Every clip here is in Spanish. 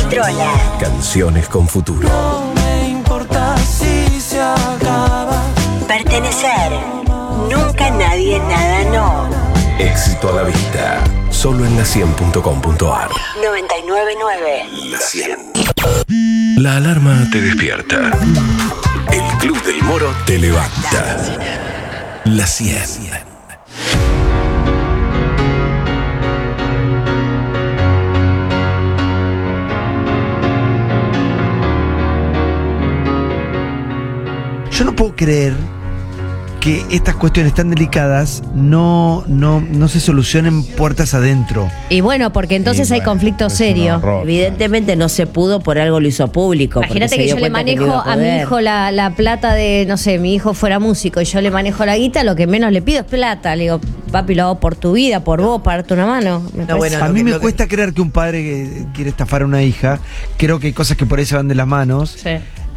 Trola. Canciones con futuro. No me importa si se acaba. Pertenecer. Nunca nadie, nada, no. Éxito a la vista. Solo en la100.com.ar. 99.9. La 100. La alarma te despierta. El Club del Moro te levanta. La 100. Yo no puedo creer que estas cuestiones tan delicadas no se solucionen puertas adentro. Y bueno, porque entonces hay conflicto serio. Evidentemente no se pudo, por algo lo hizo público. Imagínate que yo le manejo a mi hijo la plata de, no sé, mi hijo fuera músico y yo le manejo la guita, lo que menos le pido es plata. Le digo, papi, lo hago por tu vida, por vos, para darte una mano. A mí me cuesta creer que un padre que quiere estafar a una hija, creo que hay cosas que por ahí se van de las manos. Sí.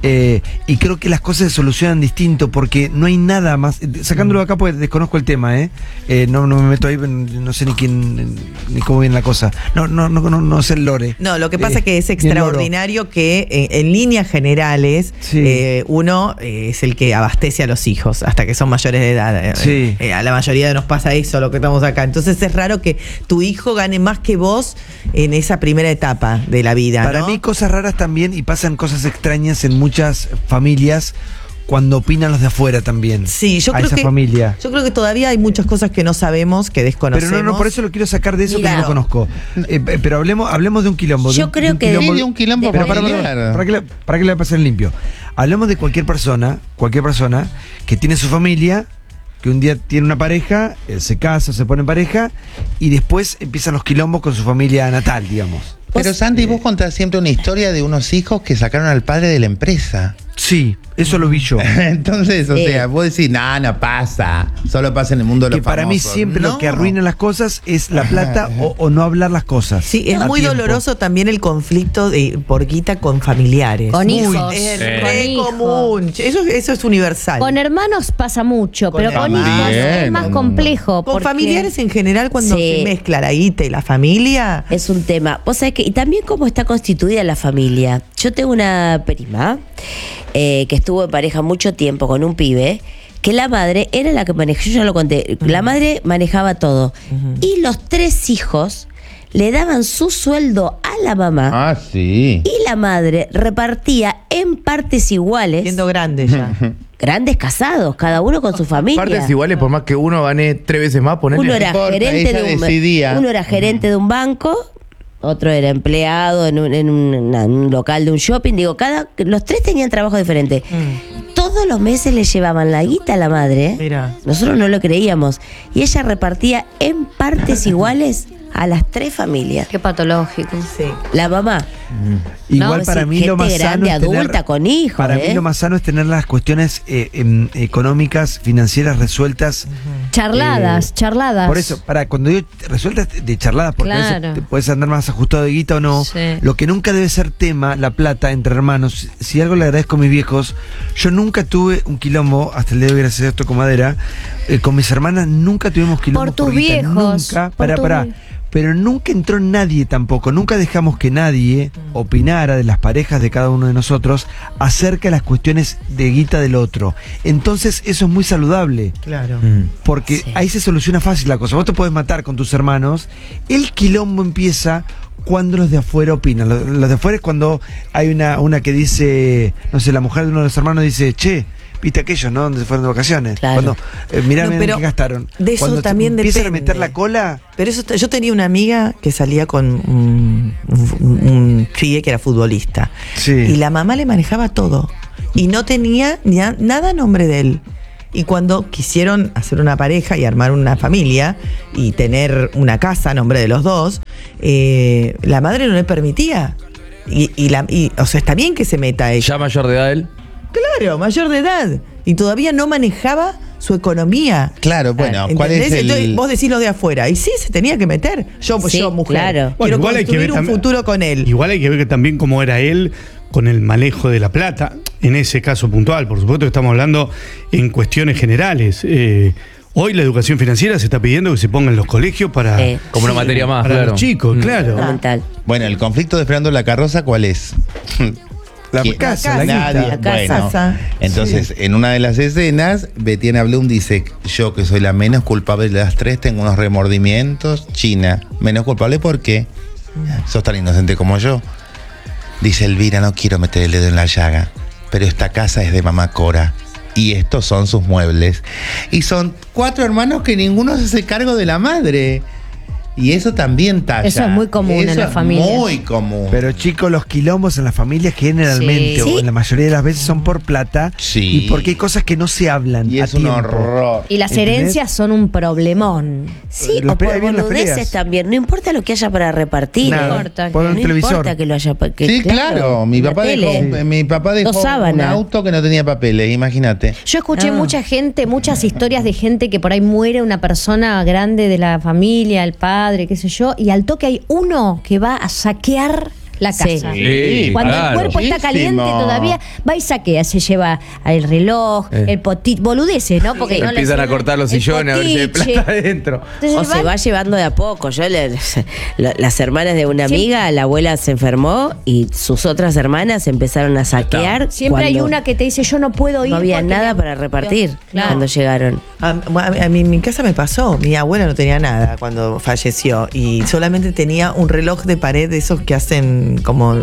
Y creo que las cosas se solucionan distinto porque no hay nada más. Sacándolo de acá porque desconozco el tema, no me meto ahí, no sé ni cómo viene la cosa. No sé el lore. No, lo que pasa es que es extraordinario que en líneas generales uno es el que abastece a los hijos hasta que son mayores de edad. Sí. A la mayoría nos pasa eso, lo que estamos acá. Entonces es raro que tu hijo gane más que vos en esa primera etapa de la vida. Para mí cosas raras también, y pasan cosas extrañas en muchas familias cuando opinan los de afuera también. Sí, yo creo que todavía hay muchas cosas que no sabemos, que desconocemos. Pero no, por eso lo quiero sacar de eso. Mira, que no conozco. Pero hablemos de un quilombo. Yo creo que de un quilombo. Pero para que le va a pasar en limpio. Hablemos de cualquier persona que tiene su familia, que un día tiene una pareja, se casa, se pone en pareja y después empiezan los quilombos con su familia natal, digamos. Pero Santi, vos contás siempre una historia de unos hijos que sacaron al padre de la empresa. Sí, eso lo vi yo. Entonces, o sea, vos decís, no pasa. Solo pasa en el mundo de los famosos. Para mí siempre lo que arruina las cosas es la plata o no hablar las cosas. Sí, es muy doloroso también el conflicto por guita con familiares. Con hijos. Es re común. Eso es universal. Con hermanos pasa mucho, pero con hijos es más complejo. Con familiares en general, cuando se mezcla la guita y la familia. Es un tema. Vos sabés que, y también cómo está constituida la familia. Yo tengo una prima que estuvo en pareja mucho tiempo con un pibe, que la madre era la que manejaba, yo ya lo conté, la madre manejaba todo. Y los 3 hijos le daban su sueldo a la mamá. Ah, sí. Y la madre repartía en partes iguales. Siendo grandes ya. Grandes casados, cada uno con su familia. Partes iguales, por más que uno gane 3 veces más, ponerle. Uno era gerente de un banco, otro era empleado en un local de un shopping. Digo, los 3 tenían trabajo diferente. Todos los meses le llevaban la guita a la madre. Mira. Nosotros no lo creíamos. Y ella repartía en partes iguales a las 3 familias. Qué patológico. Sí. La mamá. Igual para mí lo más sano es adulta con hijos. Para mí lo más sano es tener las cuestiones económicas, financieras resueltas. Charladas. Por eso, cuando digo resueltas de charladas, porque a veces te puedes andar más ajustado de guita o no. Sí. Lo que nunca debe ser tema, la plata entre hermanos. Si algo le agradezco a mis viejos, yo nunca tuve un quilombo, hasta el día de hoy, gracias a esto con madera, con mis hermanas nunca tuvimos quilombo. Por tus viejos. Nunca, pero nunca entró nadie tampoco, nunca dejamos que nadie opinara de las parejas de cada uno de nosotros acerca de las cuestiones de guita del otro. Entonces eso es muy saludable. Claro. Porque ahí se soluciona fácil la cosa. Vos te podés matar con tus hermanos. El quilombo empieza cuando los de afuera opinan. Los de afuera es cuando hay una que dice, no sé, la mujer de uno de los hermanos dice, che, viste aquellos, ¿no? Donde se fueron de vacaciones. Claro. Cuando, mirá qué gastaron. De eso cuando también empiezan depende. a meter la cola. Pero yo tenía una amiga que salía con un pibe que era futbolista. Sí. Y la mamá le manejaba todo. Y no tenía nada a nombre de él. Y cuando quisieron hacer una pareja y armar una familia y tener una casa a nombre de los dos, la madre no le permitía. O sea, está bien que se meta ella. ¿Ya mayor de edad él? Claro, mayor de edad. Y todavía no manejaba su economía. Claro, bueno, ¿cuál es el...? Entonces, vos decís lo de afuera. Y sí, se tenía que meter. Yo mujer. Claro. Quiero Bueno, construir un futuro con él. Igual hay que ver que también cómo era él con el manejo de la plata, en ese caso puntual. Por supuesto que estamos hablando en cuestiones generales. Hoy la educación financiera se está pidiendo que se ponga en los colegios para, Como una materia más, para claro. los chicos, claro. Fundamental. Bueno, el conflicto de Fernando La Carroza, ¿cuál es? La ¿Quién? casa, la Nadie. guita. La Bueno, entonces, en una de las escenas, Betiana Blum dice: yo, que soy la menos culpable de las tres, tengo unos remordimientos. China, menos culpable porque sos tan inocente como yo. Dice Elvira: no quiero meter el dedo en la llaga, pero esta casa es de mamá Cora y estos son sus muebles. Y son 4 hermanos que ninguno se hace cargo de la madre. Y eso también talla. Eso es muy común en las familias. Muy común. Pero chicos, los quilombos en las familias generalmente, Sí. o en la mayoría de las veces, son por plata. Sí. Y porque hay cosas que no se hablan Y a es un tiempo. horror. Y las ¿Entendés? herencias son un problemón. Sí, Las o por ahí vienen las boludeces peleas. también. No importa lo que haya para repartir. Nada. No importa Por un no televisor. importa que lo haya. Sí, claro. Mi una papá tele. dejó Dos un sábanas. auto que no tenía papeles, imagínate. Yo escuché Ah. muchas historias de gente que por ahí muere una persona grande de la familia, el padre, qué sé yo, y al toque hay uno que va a saquear la Sí. casa. Sí, Cuando claro. el cuerpo está caliente Muchísimo. todavía, va y saquea, se lleva el reloj, el potito, boludeces, ¿no? Porque no le Empiezan a sirve cortar los el sillones a ver si hay potiche. plata adentro. Entonces O se van- va llevando de a poco. Las hermanas de una amiga, la abuela se enfermó y sus otras hermanas empezaron a saquear. Siempre hay cuando una que te dice, yo no puedo ir. no había porque nada me para angustió". repartir Claro. cuando llegaron. A mí en mi casa me pasó, mi abuela no tenía nada cuando falleció y solamente tenía un reloj de pared de esos que hacen como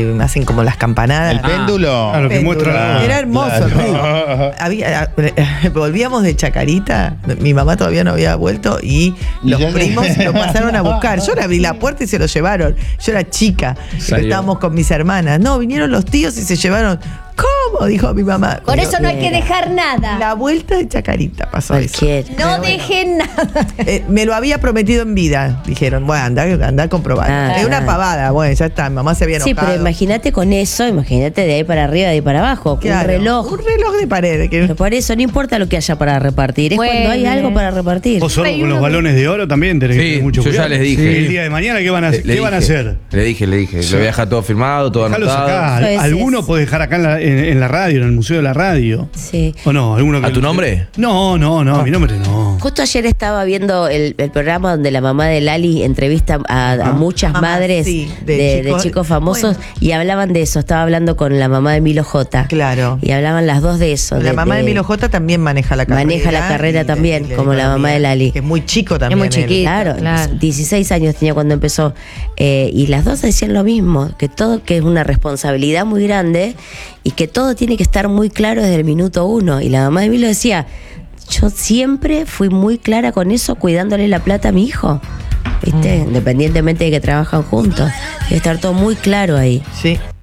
las campanadas. El péndulo. Claro, que Péndulo. muestra. Era hermoso. Claro. Volvíamos de Chacarita, mi mamá todavía no había vuelto y los ya- primos lo pasaron a buscar. Yo le abrí la puerta y se lo llevaron. Yo era chica, Salió. estábamos con mis hermanas. No, vinieron los tíos y se llevaron. ¿Cómo? Dijo mi mamá. Por eso no hay que dejar nada. La vuelta de Chacarita pasó eso. Cualquiera. No dejen nada. Me lo había prometido en vida. Dijeron, bueno, anda a comprobar. Ah, Es una ah. pavada. Bueno, ya está. Mi mamá se había Sí, enojado. pero imagínate con eso, imagínate de ahí para arriba, de ahí para abajo. Claro, Un reloj. Un reloj de pared. Pero por eso no importa lo que haya para repartir, es Bueno. cuando hay algo para repartir. Vos solo Hay con los uno- balones de oro también tenés que Sí, tener mucho yo ya cuidado. les dije. El día de mañana, ¿qué van a, Le ¿qué van a dije, hacer? Le dije. Lo voy a dejar todo firmado, todo Dejalo anotado. sacar. Eso es- Alguno puede dejar acá en la radio, en el Museo de la Radio. Sí. ¿O no? ¿Alguno que ¿A tu nombre? No, mi nombre no. Justo ayer estaba viendo el programa donde la mamá de Lali entrevista a muchas Mamá, madres sí, de de chicos- chicos famosos bueno. y hablaban de eso. Estaba hablando con la mamá de Milo J. Claro. Y hablaban las dos de eso. La mamá de Milo J también maneja la carrera. Maneja la carrera también, como la mamá de Lali. Que es muy chico también. muy él. chiquito. Claro, Claro. 16 años tenía cuando empezó. Y las dos decían lo mismo, que es una responsabilidad muy grande y que todo tiene que estar muy claro desde el minuto 1. Y la mamá de Milo decía, yo siempre fui muy clara con eso, cuidándole la plata a mi hijo. ¿Viste? Independientemente de que trabajan juntos. Debe estar todo muy claro ahí. Sí.